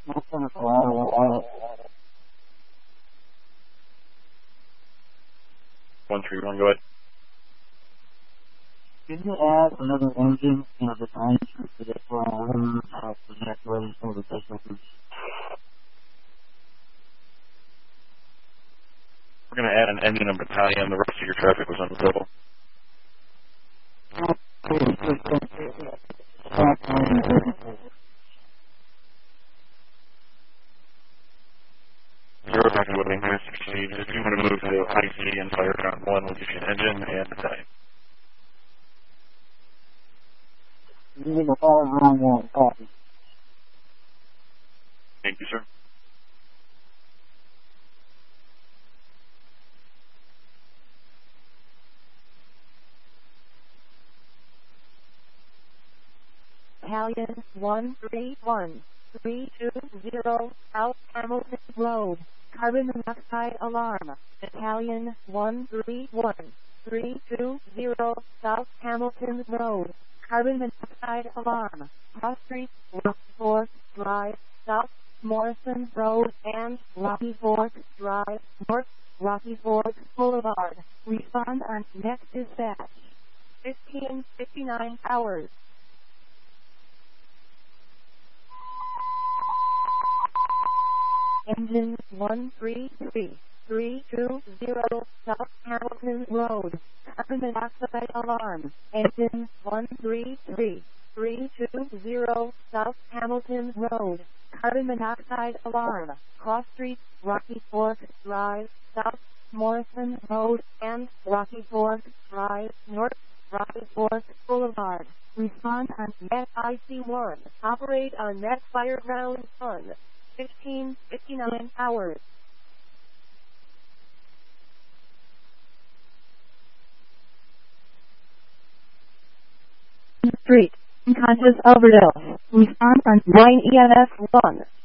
131, go ahead. Can you add another engine the tank to get for the next level of the technical? We're going to add an engine and battalion. The rest of your traffic was unavailable. Zero back to loading here, 16. If you want to move to IC and fire ground 1, we'll give you an engine and battalion. You need to fire ground 1, copy. Thank you, sir. Battalion 131-320 South Hamilton Road. Carbon monoxide alarm. Battalion 131-320 South Hamilton Road. Carbon monoxide alarm. Cross Street, Rocky Fork Drive, South Morrison Road, and Rocky Fork Drive, North Rocky Fork Boulevard. Respond on next dispatch. 15:59 hours. Engine 133-320 South Hamilton Road. Carbon monoxide alarm. Engine 133-320 South Hamilton Road. Carbon monoxide alarm. Cross Street, Rocky Fork Drive, South Morrison Road, and Rocky Fork Drive, North Rocky Fork Boulevard. Respond on Net IC1. Operate on Net Fireground 1. 15:59 hours. Street. Unconscious overdose. Respond on 9 EMS 1.